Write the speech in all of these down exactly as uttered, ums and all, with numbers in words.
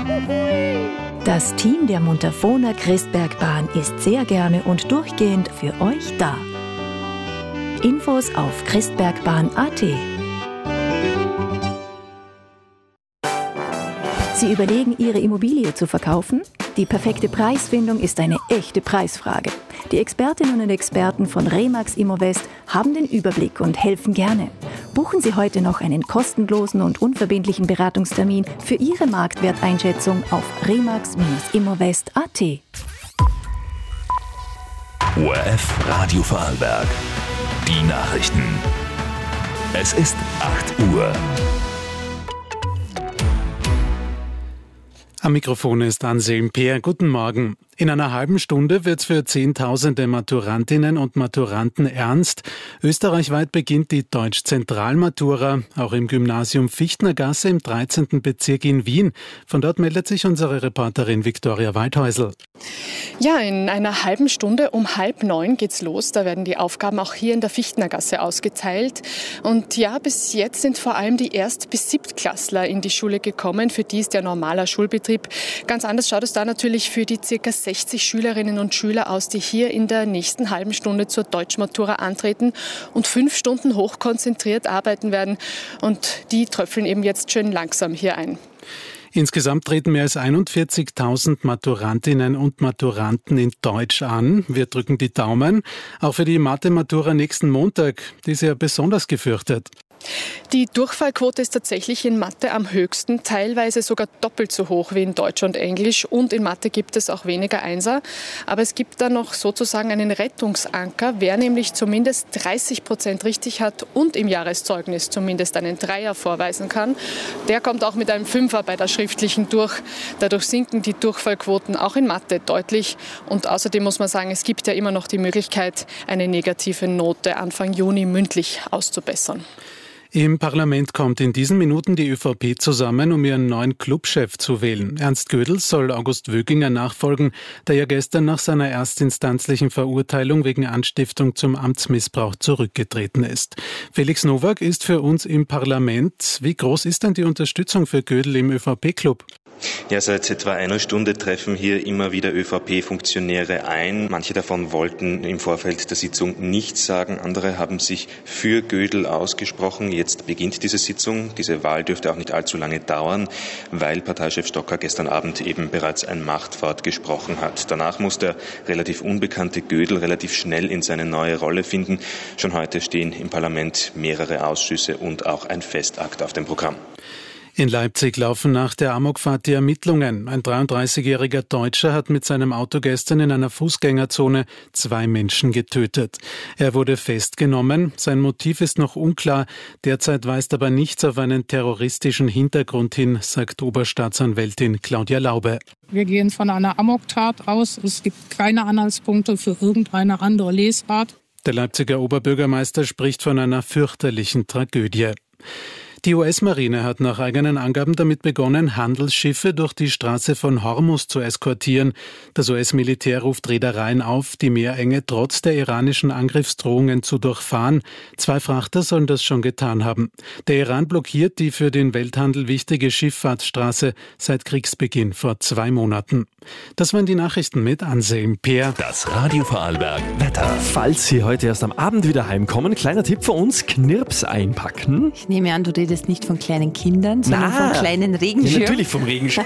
Das Team der Montafoner Christbergbahn ist sehr gerne und durchgehend für euch da. Infos auf christbergbahn punkt a t. Sie überlegen, Ihre Immobilie zu verkaufen? Die perfekte Preisfindung ist eine echte Preisfrage. Die Expertinnen und Experten von Remax Immowest haben den Überblick und helfen gerne. Buchen Sie heute noch einen kostenlosen und unverbindlichen Beratungstermin für Ihre Marktwerteinschätzung auf remax immowest punkt a t. O R F Radio Vorarlberg. Die Nachrichten. Es ist acht Uhr. Am Mikrofon ist Anselm Peer. Guten Morgen. In einer halben Stunde wird's für Zehntausende Maturantinnen und Maturanten ernst. Österreichweit beginnt die Deutsch-Zentralmatura, auch im Gymnasium Fichtnergasse im dreizehnten Bezirk in Wien. Von dort meldet sich unsere Reporterin Viktoria Waldhäusl. Ja, in einer halben Stunde um halb neun geht's los. Da werden die Aufgaben auch hier in der Fichtnergasse ausgeteilt. Und ja, bis jetzt sind vor allem die Erst- bis Siebtklässler in die Schule gekommen. Für die ist der normaler Schulbetrieb. Ganz anders schaut es da natürlich für die ca. sechzig Schülerinnen und Schüler aus, die hier in der nächsten halben Stunde zur Deutschmatura antreten und fünf Stunden hochkonzentriert arbeiten werden. Und die tröpfeln eben jetzt schön langsam hier ein. Insgesamt treten mehr als einundvierzigtausend Maturantinnen und Maturanten in Deutsch an. Wir drücken die Daumen, auch für die Mathe-Matura nächsten Montag. Die ist ja besonders gefürchtet. Die Durchfallquote ist tatsächlich in Mathe am höchsten, teilweise sogar doppelt so hoch wie in Deutsch und Englisch. Und in Mathe gibt es auch weniger Einser. Aber es gibt da noch sozusagen einen Rettungsanker. Wer nämlich zumindest dreißig Prozent richtig hat und im Jahreszeugnis zumindest einen Dreier vorweisen kann, der kommt auch mit einem Fünfer bei der schriftlichen durch. Dadurch sinken die Durchfallquoten auch in Mathe deutlich. Und außerdem muss man sagen, es gibt ja immer noch die Möglichkeit, eine negative Note Anfang Juni mündlich auszubessern. Im Parlament kommt in diesen Minuten die ÖVP zusammen, um ihren neuen Clubchef zu wählen. Ernst Gödel soll August Wöginger nachfolgen, der ja gestern nach seiner erstinstanzlichen Verurteilung wegen Anstiftung zum Amtsmissbrauch zurückgetreten ist. Felix Nowak ist für uns im Parlament. Wie groß ist denn die Unterstützung für Gödel im ÖVP-Club? Ja, seit etwa einer Stunde treffen hier immer wieder ÖVP-Funktionäre ein. Manche davon wollten im Vorfeld der Sitzung nichts sagen. Andere haben sich für Gödel ausgesprochen. Jetzt beginnt diese Sitzung. Diese Wahl dürfte auch nicht allzu lange dauern, weil Parteichef Stocker gestern Abend eben bereits ein Machtwort gesprochen hat. Danach muss der relativ unbekannte Gödel relativ schnell in seine neue Rolle finden. Schon heute stehen im Parlament mehrere Ausschüsse und auch ein Festakt auf dem Programm. In Leipzig laufen nach der Amokfahrt die Ermittlungen. Ein dreiunddreißigjähriger Deutscher hat mit seinem Auto gestern in einer Fußgängerzone zwei Menschen getötet. Er wurde festgenommen. Sein Motiv ist noch unklar. Derzeit weist aber nichts auf einen terroristischen Hintergrund hin, sagt Oberstaatsanwältin Claudia Laube. Wir gehen von einer Amoktat aus. Es gibt keine Anhaltspunkte für irgendeine andere Lesart. Der Leipziger Oberbürgermeister spricht von einer fürchterlichen Tragödie. Die U S-Marine hat nach eigenen Angaben damit begonnen, Handelsschiffe durch die Straße von Hormuz zu eskortieren. Das U S-Militär ruft Reedereien auf, die Meerenge trotz der iranischen Angriffsdrohungen zu durchfahren. Zwei Frachter sollen das schon getan haben. Der Iran blockiert die für den Welthandel wichtige Schifffahrtsstraße seit Kriegsbeginn vor zwei Monaten. Das waren die Nachrichten mit Anselm Peer. Das Radio Vorarlberg Wetter. Falls Sie heute erst am Abend wieder heimkommen, kleiner Tipp für uns, Knirps einpacken. Ich nehme an, du redest nicht von kleinen Kindern, sondern Na, vom kleinen Regenschirm. Ja, natürlich vom Regenschirm.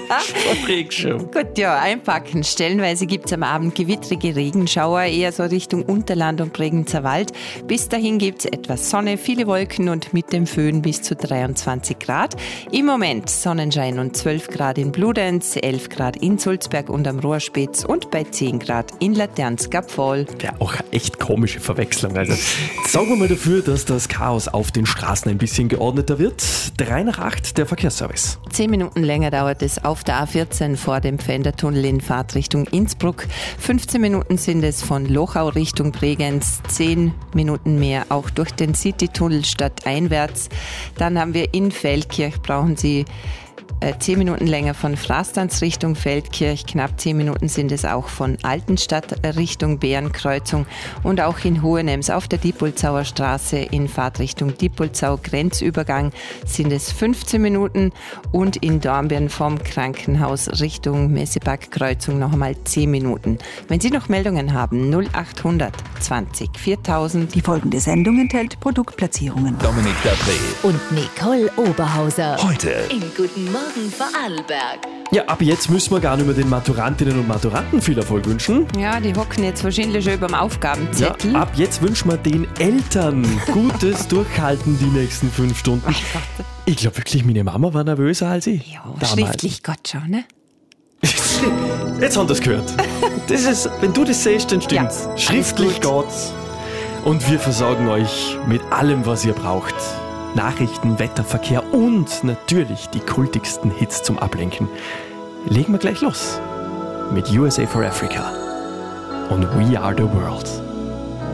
vom Regenschirm. Gut, ja, einpacken. Stellenweise gibt es am Abend gewittrige Regenschauer, eher so Richtung Unterland und Bregenzer Wald. Bis dahin gibt es etwas Sonne, viele Wolken und mit dem Föhn bis zu dreiundzwanzig Grad. Im Moment Sonnenschein und zwölf Grad in Bludenz, elf Grad in Sulzberg und am Rohrspitz und bei zehn Grad in Laternskapfvoll. Ja, auch eine echt komische Verwechslung. Also sorgen wir mal dafür, dass das Chaos auf den Straßen ein bisschen geordneter wird. drei nach acht der Verkehrsservice. Zehn Minuten länger dauert es auf der A vierzehn vor dem Pfändertunnel in Fahrtrichtung Innsbruck. fünfzehn Minuten sind es von Lochau Richtung Bregenz. zehn Minuten mehr auch durch den Citytunnel stadteinwärts. Dann haben wir in Feldkirch, brauchen Sie äh, zehn Minuten länger von Frastanz Richtung Feldkirch, knapp zehn Minuten sind es auch von Altenstadt Richtung Bärenkreuzung und auch in Hohenems auf der Diepolzauer Straße in Fahrtrichtung Diepolzau Grenzübergang sind es fünfzehn Minuten und in Dornbirn vom Krankenhaus Richtung Messepark-Kreuzung noch einmal zehn Minuten. Wenn Sie noch Meldungen haben, null acht hundert zwanzig viertausend. Die folgende Sendung enthält Produktplatzierungen. Dominik Dapré Und Nicole Oberhauser. heute Im Guten Morgen Vorarlberg. Ja, ab jetzt müssen wir gar nicht mehr den Maturantinnen und Maturanten viel Erfolg wünschen. Ja, die hocken jetzt wahrscheinlich schon beim Aufgabenzettel. Ja, ab jetzt wünschen wir den Eltern gutes Durchhalten die nächsten fünf Stunden. Ich glaube wirklich, meine Mama war nervöser als ich. Ja, damals. schriftlich Gott schon, ne? Jetzt haben wir das gehört. Das ist, wenn du das siehst, dann stimmt's. Ja, Schriftlich gut. geht's. Und wir versorgen euch mit allem, was ihr braucht. Nachrichten, Wetter, Verkehr und natürlich die kultigsten Hits zum Ablenken. Legen wir gleich los mit U S A for Africa und We Are the World.